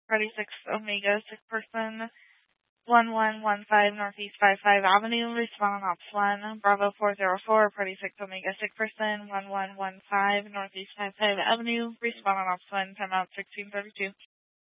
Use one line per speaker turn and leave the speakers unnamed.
Party 6 Omega, sick person, 1115 Northeast 55 Avenue, respond on Ops 1. Bravo 404, Party 6 Omega, sick person, 1115 Northeast 55 Avenue, respond on Ops 1, timeout 1632.